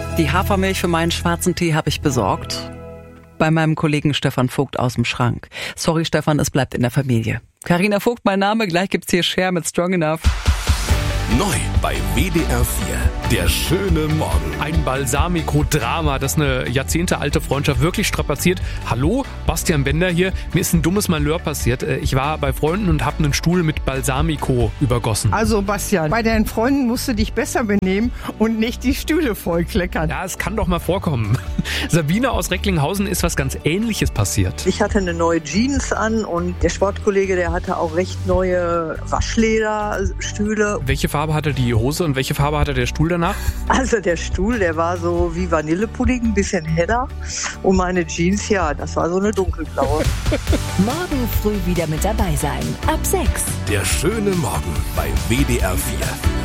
Die Hafermilch für meinen schwarzen Tee habe ich besorgt. Bei meinem Kollegen Stefan Vogt aus dem Schrank. Sorry Stefan, es bleibt in der Familie. Carina Vogt, mein Name, gleich gibt's hier Cher mit Strong Enough. Neu bei WDR 4, der schöne Morgen. Ein Balsamico-Drama, das eine jahrzehntealte Freundschaft wirklich strapaziert. Hallo, Bastian Bender hier. Mir ist ein dummes Malheur passiert. Ich war bei Freunden und habe einen Stuhl mit Balsamico übergossen. Also Bastian, bei deinen Freunden musst du dich besser benehmen und nicht die Stühle vollkleckern. Ja, es kann doch mal vorkommen. Sabine aus Recklinghausen ist was ganz Ähnliches passiert. Ich hatte eine neue Jeans an und der Sportkollege, der hatte auch recht neue Waschlederstühle. Welche Farbe hatte die Hose und welche Farbe hatte der Stuhl danach? Also der Stuhl, der war so wie Vanillepudding, ein bisschen heller. Und meine Jeans, ja, das war so eine dunkelblaue. Morgen früh wieder mit dabei sein. Ab 6. Der schöne Morgen bei WDR 4.